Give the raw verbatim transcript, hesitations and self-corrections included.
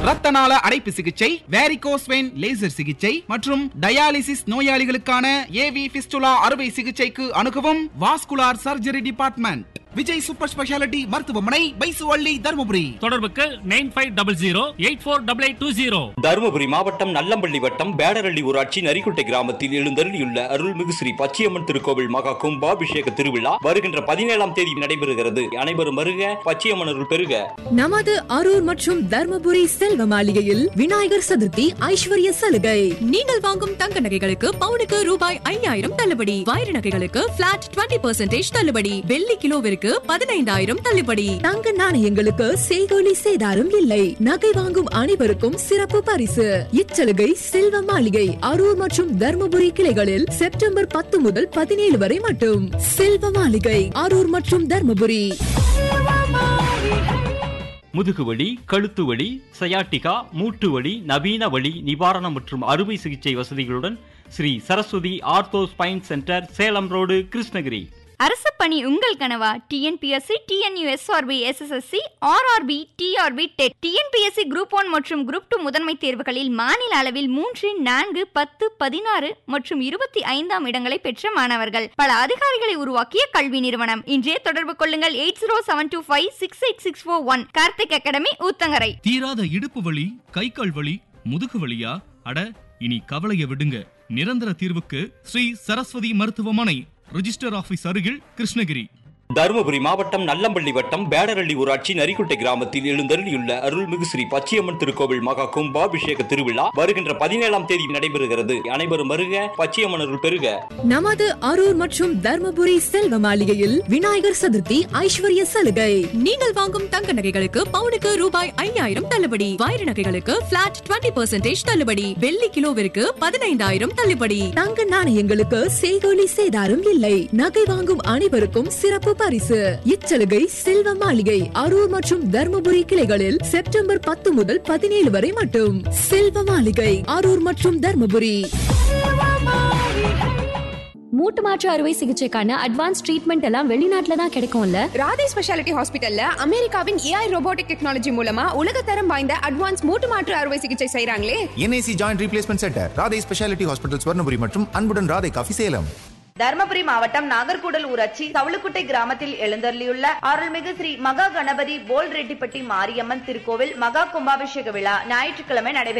ரத்த நாள அடைப்பு சிகிச்சை, வேரிகோஸ் வெயின் லேசர் சிகிச்சை மற்றும் டயாலிசிஸ் நோயாளிகளுக்கான ஏவி பிஸ்டுலா அறுவை சிகிச்சைக்கு அணுகவும் vascular surgery department, Vijay super speciality மருத்துவமனை, பைசுவள்ளி, தருமபுரி. தொடர்புக்கு nine five double zero eight four double eight two zero. Dharmapuri மாவட்டம் நல்லம்பள்ளி வட்டம் பேடரள்ளி ஊராட்சி நரிக்குட்டை கிராமத்தில் எழுந்தருளியுள்ள அருள்மிகு ஸ்ரீ பச்சையம்மன் திருக்கோவில் மகா கும்பாபிஷேக திருவிழா வருகின்ற பதினேழாம் தேதி நடைபெறுகிறது. அனைவரும் வருக, பச்சையம்மன் அருள் பெறுக. நமது அரூர் மற்றும் தர்மபுரி செல்வ மாளிகையில் விநாயகர் சதுர்த்தி ஐஸ்வர்ய சலுகை. நீங்கள் வாங்கும் தங்க நகைகளுக்கு பவுனுக்கு ரூபாய் ஐயாயிரம் தள்ளுபடி, வைர நகைகளுக்கு பிளாட் டுவெண்ட்டி பர்சன்டேஜ் தள்ளுபடி, வெள்ளி கிலோவிற்கு பதினைந்தாயிரம் தள்ளுபடி, தங்க நாணயங்களுக்கு செய்கூலி சேதாரம் இல்லை. நகை வாங்கும் அனைவருக்கும் சிறப்பு பரிசு. இச்சலுகை செல்வ மாளிகை அரூர் மற்றும் தர்மபுரி கிளைகளில் செப்டம்பர் பத்து முதல் பதினேழு வரை மட்டும். செல்வ மாளிகை அரூர் மற்றும் தர்மபுரி. முதுகுவலி, கழுத்து வலி, சயாட்டிகா, மூட்டு வலி, நவீன வலி நிவாரணம் மற்றும் அறுவை சிகிச்சை வசதிகளுடன் Sri Saraswati ortho spine centre, Salem road, Krishnagiri. அரசு பணி உங்கள் கனவா? TNPSC, TNUSRB, SSSC, RRB, TRP, dead, TNPSC group one மற்றும் குரூப் டூ முதன்மை தேர்வுகளில் மாநில அளவில் மூன்று, நான்கு, பத்து, பதினாறு மற்றும் இருபத்தி ஐந்தாம் இடங்களை பெற்ற மாணவர்கள். பல அதிகாரிகளை உருவாக்கிய கல்வி நிறுவனம். இன்றே தொடர்பு கொள்ளுங்கள் eight zero seven two five six eight six four one. Karthik academy, Uthangarai. தீராத இடுப்பு வலி, கை கால் வலி, முதுகு வலியா? அட, இனி கவலைய விடுங்க. நிரந்தர தீர்வுக்கு ஸ்ரீ சரஸ்வதி மருத்துவமனை, ரிஜிஸ்டர் ஆபீஸ் அருகில், கிருஷ்ணகிரி. தருமபுரி மாவட்டம் நல்லம்பள்ளி வட்டம் பேடரள்ளி ஊராட்சி நரிக்குட்டை கிராமத்தில் எழுந்தருளியுள்ள அருள்மிகு ஸ்ரீ பச்சையம்மன் திருக்கோவில் மகா கும்பாபிஷேக திருவிழா வருகின்ற பதினேழாம் தேதி நடைபெறுகிறது. அனைவரும் வருக, பச்சையம்மன் அருள் பெறுக. நமது அரூர் மற்றும் தர்மபுரி செல்வ மாளிகையில் விநாயகர் சதுர்த்தி ஐஸ்வர்ய சலுகை. நீங்கள் வாங்கும் தங்க நகைகளுக்கு பவுனுக்கு ரூபாய் ஐயாயிரம் தள்ளுபடி, வைர நகைகளுக்கு பிளாட் டுவெண்ட்டி பர்சன்டேஜ் தள்ளுபடி, வெள்ளி கிலோவிற்கு பதினைந்தாயிரம் தள்ளுபடி, தங்க நாணயங்களுக்கு செய்கூலி சேதாரம் இல்லை. நகை வாங்கும் அனைவருக்கும் சிறப்பு பரிசு. இச்சலுகை செல்வ மாளிகை அரூர் மற்றும் தர்மபுரி கிளைகளில் செப்டம்பர் பத்து முதல் பதினேழு வரை மட்டும். செல்வ மாளிகை அரூர் மற்றும் தர்மபுரி. மூட்டு மாற்று அறுவை சிகிச்சைக்கான அட்வான்ஸ் ட்ரீட்மெண்ட் எல்லாம் வெளிநாட்டுல தான் கிடைக்கும்ல. ராதே ஸ்பெஷாலிட்டி ஹாஸ்பிட்டல்ல அமெரிக்காவின் ஏஐ ரோபோட்டிக் டெக்னாலஜி மூலமா உலகத்தரம் வாய்ந்த அட்வான்ஸ் மூட்டு மாற்று அறுவை சிகிச்சை செய்றாங்களே. NIC joint replacement centre, Radhe speciality hospital, Swarnapuri மற்றும் அன்புடன் ராதே காஃபி, சேலம். தர்மபுரி மாவட்டம் நாகர்கூடல் ஊராட்சி தவளுக்குட்டை கிராமத்தில் எழுந்தருளியுள்ள அருள்மிகு ஸ்ரீ மகா கணபதி போல் ரெட்டிப்பட்டி மாரியம்மன் திருக்கோவில் மகா கும்பாபிஷேக விழா ஞாயிற்றுக்கிழமை நடைபெறும்.